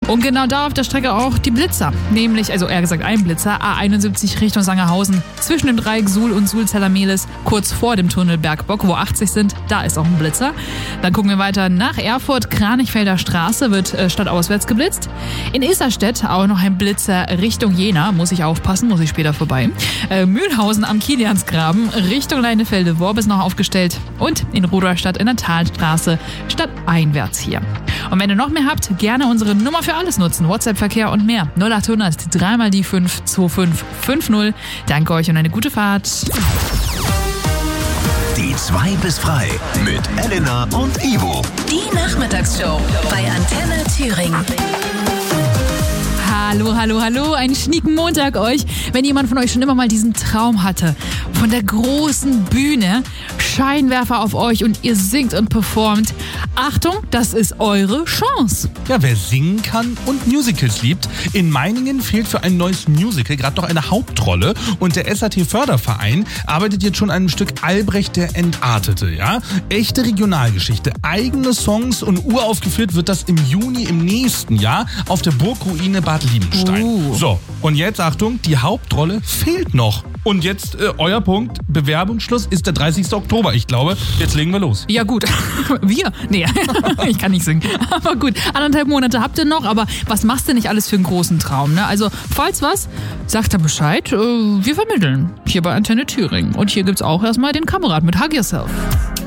Und genau da auf der Strecke auch die Blitzer. Nämlich, also eher gesagt ein Blitzer, A71 Richtung Sangerhausen. Zwischen dem Dreieck Suhl und Suhl-Zellermehlis, kurz vor dem Tunnel Bergbock, wo 80 sind, da ist auch ein Blitzer. Dann gucken wir weiter nach Erfurt, Kranichfelder Straße wird stadtauswärts geblitzt. In Isarstedt auch noch ein Blitzer Richtung Jena, muss ich aufpassen, muss ich später vorbei. Mühlhausen am Kiliansgraben, Richtung Leinefelde-Worb ist noch aufgestellt. Und in Rudolstadt in der Talstraße, stadteinwärts hier. Und wenn ihr noch mehr habt, gerne unsere Nummer für alles nutzen. WhatsApp-Verkehr und mehr. 0800 3 mal die 5 2550. Danke euch und eine gute Fahrt. Die 2 bis frei mit Elena und Ivo. Die Nachmittagsshow bei Antenne Thüringen. Hallo, hallo, hallo, einen schnieken Montag euch. Wenn jemand von euch schon immer mal diesen Traum hatte, von der großen Bühne, Scheinwerfer auf euch und ihr singt und performt, Achtung, das ist eure Chance. Ja, wer singen kann und Musicals liebt, in Meiningen fehlt für ein neues Musical gerade noch eine Hauptrolle und der SAT-Förderverein arbeitet jetzt schon an einem Stück Albrecht der Entartete, ja? Echte Regionalgeschichte, eigene Songs und uraufgeführt wird das im Juni im nächsten Jahr auf der Burgruine Bad Liebenstein. So, und jetzt Achtung, die Hauptrolle fehlt noch. Und jetzt euer Punkt, Bewerbungsschluss ist der 30. Oktober. Ich glaube, jetzt legen wir los. Ja gut, wir? Nee, ich kann nicht singen. Aber gut, 1,5 Monate habt ihr noch, aber was machst du nicht alles für einen großen Traum, ne? Also, falls was, sagt er Bescheid, wir vermitteln hier bei Antenne Thüringen. Und hier gibt's auch erstmal den Kamerad mit Hug Yourself.